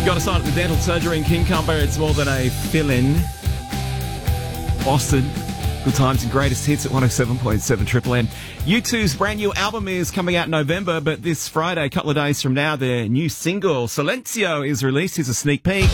Got a sign at the dental surgery in Kincumber. It's more than a fill-in. Austin. Good times and greatest hits at 107.7 Triple M. U2's brand new album is coming out in November, but this Friday, a couple of days from now, their new single, Silencio, is released. Here's a sneak peek.